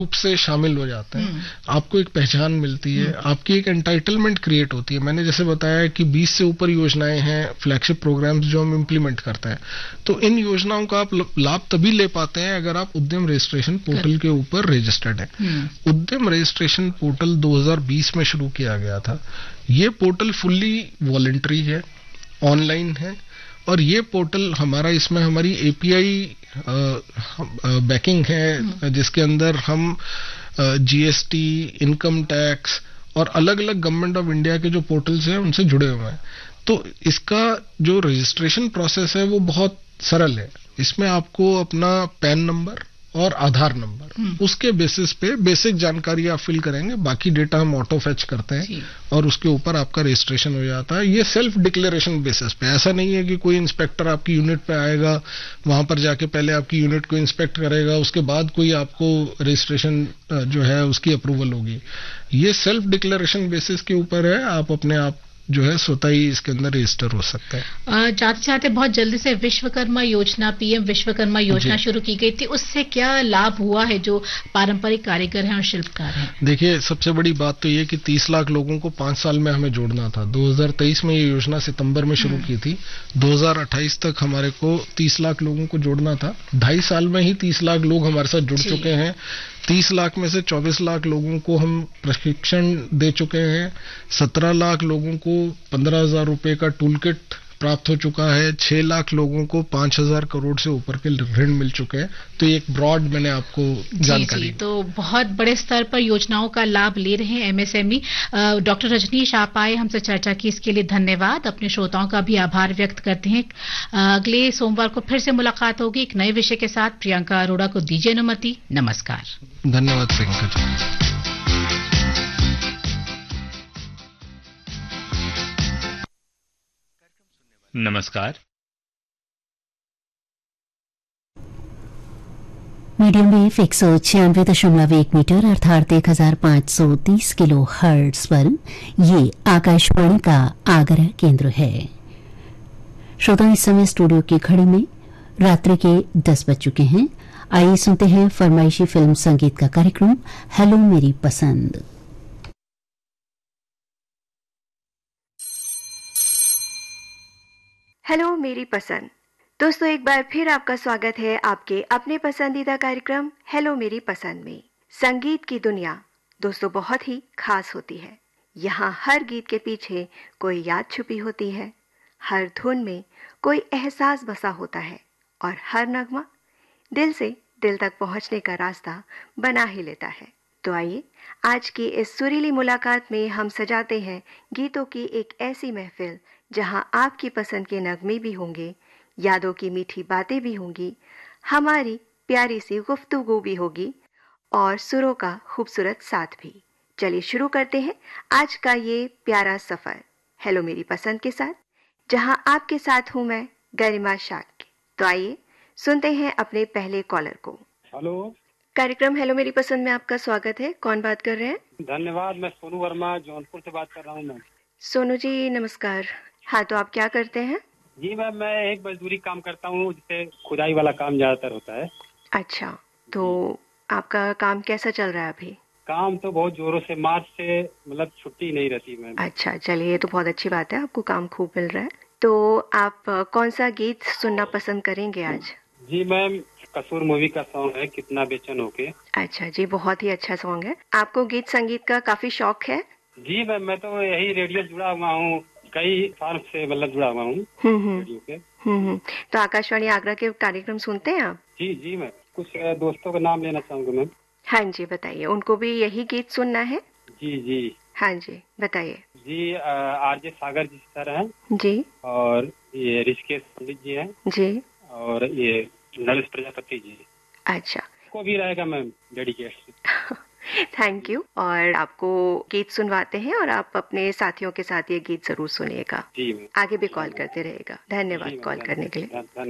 रूप से शामिल हो जाते हैं, आपको एक पहचान मिलती है, आपकी एक एंटाइटलमेंट क्रिएट होती है। मैंने जैसे बताया कि 20 से ऊपर योजनाएं हैं, फ्लैगशिप प्रोग्राम्स जो हम इम्प्लीमेंट करते हैं, तो इन योजनाओं का आप लाभ तभी ले पाते हैं अगर आप उद्यम रजिस्ट्रेशन पोर्टल के ऊपर रजिस्टर्ड हैं। उद्यम रजिस्ट्रेशन पोर्टल 2020 में शुरू किया गया था। ये पोर्टल फुल्ली वॉलंटरी है, ऑनलाइन है, और ये पोर्टल हमारा, इसमें हमारी एपीआई बैकिंग है, जिसके अंदर हम जीएसटी, इनकम टैक्स और अलग अलग गवर्नमेंट ऑफ इंडिया के जो पोर्टल्स हैं उनसे जुड़े हुए हैं। तो इसका जो रजिस्ट्रेशन प्रोसेस है वो बहुत सरल है। इसमें आपको अपना पैन नंबर और आधार नंबर, उसके बेसिस पे बेसिक जानकारी आप फिल करेंगे, बाकी डेटा हम ऑटो फेच करते हैं और उसके ऊपर आपका रजिस्ट्रेशन हो जाता है। ये सेल्फ डिक्लेरेशन बेसिस पे, ऐसा नहीं है कि कोई इंस्पेक्टर आपकी यूनिट पे आएगा, वहां पर जाके पहले आपकी यूनिट को इंस्पेक्ट करेगा, उसके बाद कोई आपको रजिस्ट्रेशन जो है उसकी अप्रूवल होगी। ये सेल्फ डिक्लेरेशन बेसिस के ऊपर है, आप अपने आप जो है स्वतः ही इसके अंदर रजिस्टर हो सकता है। जाते जाते बहुत जल्दी से विश्वकर्मा योजना, पीएम विश्वकर्मा योजना शुरू की गई थी, उससे क्या लाभ हुआ है जो पारंपरिक कारीगर हैं और शिल्पकार हैं? देखिए, सबसे बड़ी बात तो ये कि 30 लाख लोगों को 5 साल में हमें जोड़ना था। 2023 में ये योजना सितंबर में शुरू की थी, 2028 तक हमारे को 30 लाख लोगों को जोड़ना था। 2.5 साल में ही 30 लाख लोग हमारे साथ जुड़ चुके हैं। 30 लाख में से 24 लाख लोगों को हम प्रशिक्षण दे चुके हैं, 17 लाख लोगों को 15,000 रुपए का टूल किट प्राप्त हो चुका है, 6 लाख लोगों को 5,000 करोड़ से ऊपर के ऋण मिल चुके हैं। तो एक ब्रॉड मैंने आपको जानकारी दी। तो बहुत बड़े स्तर पर योजनाओं का लाभ ले रहे हैं एमएसएमई। डॉक्टर रजनीश, आप आए, हमसे चर्चा की, इसके लिए धन्यवाद। अपने श्रोताओं का भी आभार व्यक्त करते हैं। अगले सोमवार को फिर से मुलाकात होगी एक नए विषय के साथ। प्रियंका अरोड़ा को दीजिए अनुमति। नमस्कार। धन्यवाद प्रियंका जी। नमस्कार। मीडियम वेव 196.1 मीटर अर्थात 1530 किलो हर्ट्ज पर ये आकाशवाणी का आगरा केंद्र है। श्रोता, इस समय स्टूडियो की घड़ी में रात्रि के 10 बज चुके हैं। आइए सुनते हैं फरमाइशी फिल्म संगीत का कार्यक्रम हेलो मेरी पसंद। हेलो मेरी पसंद। दोस्तों, एक बार फिर आपका स्वागत है आपके अपने पसंदीदा कार्यक्रम हेलो मेरी पसंद में। संगीत की दुनिया दोस्तों बहुत ही खास होती है। यहाँ हर गीत के पीछे कोई याद छुपी होती है, हर धुन में कोई एहसास बसा होता है और हर नगमा दिल से दिल तक पहुँचने का रास्ता बना ही लेता है। तो आइए आज की इस सुरीली मुलाकात में हम सजाते हैं गीतों की एक ऐसी महफिल जहां आपकी पसंद के नगमे भी होंगे, यादों की मीठी बातें भी होंगी, हमारी प्यारी सी गुफ्तगू भी होगी और सुरों का खूबसूरत साथ भी। चलिए शुरू करते हैं आज का ये प्यारा सफर हेलो मेरी पसंद के साथ, जहां आपके साथ हूं मैं गरिमा शाक्य। तो आइए सुनते हैं अपने पहले कॉलर को। हेलो, कार्यक्रम हेलो मेरी पसंद में आपका स्वागत है। कौन बात कर रहे हैं? धन्यवाद। मैं सोनू वर्मा जौनपुर से बात कर रहा हूँ। मैं सोनू जी नमस्कार। हाँ, तो आप क्या करते हैं? जी मैम, मैं एक मजदूरी काम करता हूँ, जिससे खुदाई वाला काम ज्यादातर होता है। अच्छा, तो आपका काम कैसा चल रहा है अभी? काम तो बहुत जोरों से, मार्च से मतलब छुट्टी नहीं रहती मैम। अच्छा, चलिए, ये तो बहुत अच्छी बात है, आपको काम खूब मिल रहा है। तो आप कौन सा गीत सुनना पसंद करेंगे आज? जी मैम, कसूर मूवी का सॉन्ग है कितना बेचैन होके। अच्छा जी, बहुत ही अच्छा सॉन्ग है। आपको गीत संगीत का काफी शौक है? जी मैम, मैं तो यही रेडियो जुड़ा हुआ हूँ, कई साल से मतलब जुड़ा हुआ हूँ रेडियो के। तो आकाशवाणी आगरा के कार्यक्रम सुनते हैं आप? जी जी मैम, कुछ दोस्तों का नाम लेना चाहूँगा मैम। हाँ जी, बताइए। उनको भी यही गीत सुनना है? जी जी। हाँ जी, बताइए। जी, आरजे सागर जी सर हैं जी, और ये ऋषिकेश पंडित जी हैं जी, और ये नरेश प्रजापति जी। अच्छा, को भी रहेगा मैम डेडिकेट। Thank you. और आपको गीत सुनवाते हैं और आप अपने साथियों के साथ ये गीत जरूर सुनिएगा। जी मैम। आगे भी कॉल करते रहेगा। धन्यवाद कॉल करने के लिए।